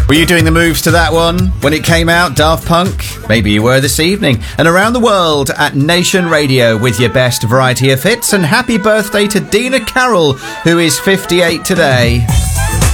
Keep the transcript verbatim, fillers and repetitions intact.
Were you doing the moves to that one when it came out, Daft Punk? Maybe you were this evening. And around the world at Nation Radio with your best variety of hits. And happy birthday to Dina Carroll, who is fifty-eight today.